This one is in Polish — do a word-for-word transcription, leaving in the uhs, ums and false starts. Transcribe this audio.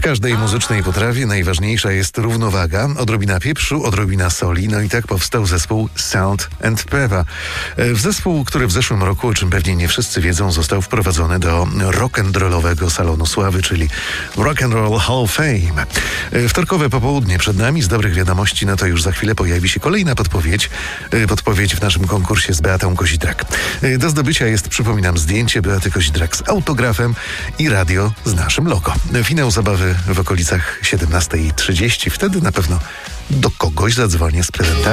każdej muzycznej potrawie najważniejsza jest równowaga, odrobina pieprzu, odrobina soli, no i tak powstał zespół Salt and Pepper. W zespół, który w zeszłym roku, o czym pewnie nie wszyscy wiedzą, został wprowadzony do rock'n'rollowego salonu sławy, czyli Rock and Roll Hall of Fame. Wtorkowe popołudnie przed nami, z dobrych wiadomości, no to już za chwilę pojawi się kolejna podpowiedź, podpowiedź w naszym konkursie z Beatą Kozidrak. Do zdobycia jest, przypominam, zdjęcie Beaty Kozidrak z autografem i radio z naszym logo. Finał zabawy w okolicach siedemnasta trzydzieści. Wtedy na pewno do kogoś zadzwonię z prezentami.